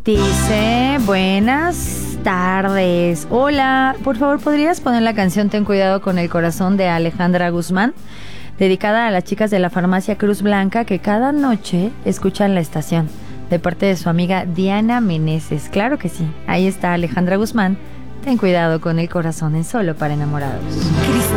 Dice, buenas tardes. Hola, por favor, ¿podrías poner la canción Ten Cuidado con el Corazón de Alejandra Guzmán? Dedicada a las chicas de la farmacia Cruz Blanca que cada noche escuchan la estación, de parte de su amiga Diana Meneses. Claro que sí, ahí está Alejandra Guzmán. Ten cuidado con el corazón en Solo para Enamorados.